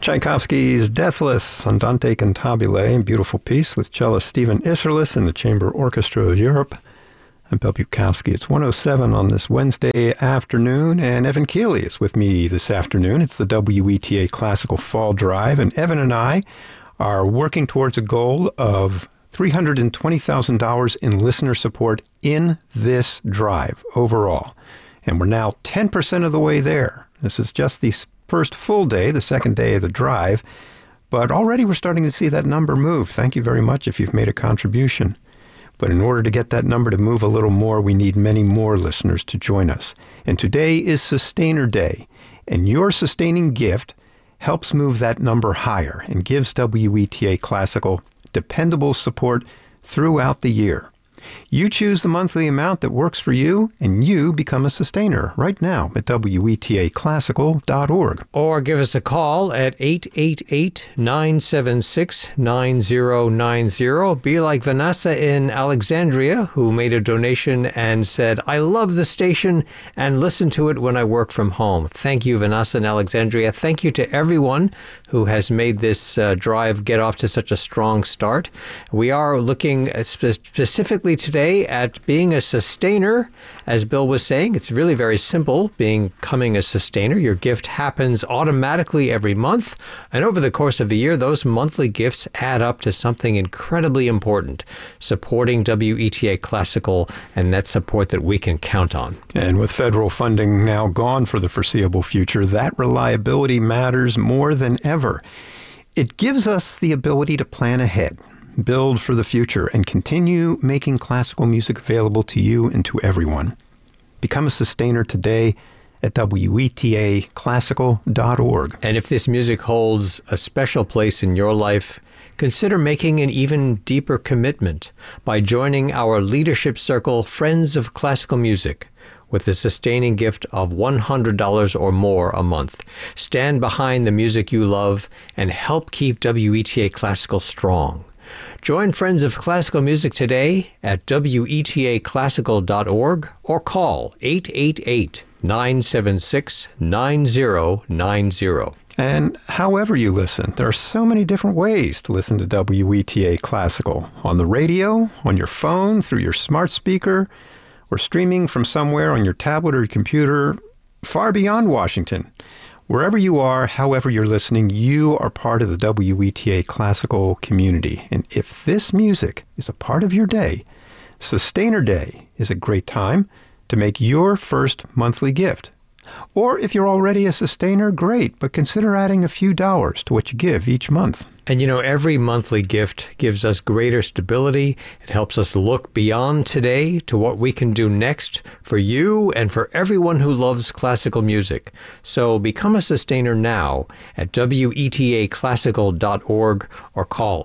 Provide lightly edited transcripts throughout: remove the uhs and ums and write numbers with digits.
Tchaikovsky's Deathless, Andante Cantabile, a beautiful piece with cellist Stephen Isserlis and the Chamber Orchestra of Europe. I'm Bill Bukowski. It's 1:07 on this Wednesday afternoon, and Evan Keeley is with me this afternoon. It's the WETA Classical Fall Drive, and Evan and I are working towards a goal of $320,000 in listener support in this drive overall. And we're now 10% of the way there. This is just the first full day, the second day of the drive, but already we're starting to see that number move. Thank you very much if you've made a contribution. But in order to get that number to move a little more, we need many more listeners to join us. And today is Sustainer Day, and your sustaining gift helps move that number higher and gives WETA Classical dependable support throughout the year. You choose the monthly amount that works for you, and you become a sustainer right now at WETAClassical.org. Or give us a call at 888-976-9090. Be like Vanessa in Alexandria, who made a donation and said, I love the station and listen to it when I work from home. Thank you, Vanessa in Alexandria. Thank you to everyone who has made this drive get off to such a strong start. We are looking at specifically today at being a sustainer. As Bill was saying, it's really very simple becoming a sustainer. Your gift happens automatically every month, and over the course of a year, those monthly gifts add up to something incredibly important, supporting WETA Classical and that support that we can count on. And with federal funding now gone for the foreseeable future, that reliability matters more than ever. It gives us the ability to plan ahead, build for the future, and continue making classical music available to you and to everyone. Become a sustainer today at WETAClassical.org. And if this music holds a special place in your life, consider making an even deeper commitment by joining our leadership circle, Friends of Classical Music, with a sustaining gift of $100 or more a month. Stand behind the music you love and help keep WETA Classical strong. Join Friends of Classical Music today at WETAClassical.org or call 888-976-9090. And however you listen, there are so many different ways to listen to WETA Classical. On the radio, on your phone, through your smart speaker, or streaming from somewhere on your tablet or your computer, far beyond Washington. Wherever you are, however you're listening, you are part of the WETA Classical community. And if this music is a part of your day, Sustainer Day is a great time to make your first monthly gift. Or if you're already a sustainer, great, but consider adding a few dollars to what you give each month. And you know, every monthly gift gives us greater stability. It helps us look beyond today to what we can do next for you and for everyone who loves classical music. So become a sustainer now at WETAClassical.org or call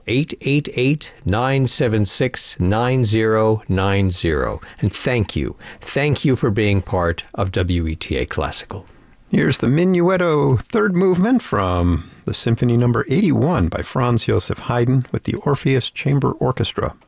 888-976-9090. And thank you. Thank you for being part of WETA Classical. Here's the Minuetto third movement from the Symphony No. 81 by Franz Joseph Haydn with the Orpheus Chamber Orchestra.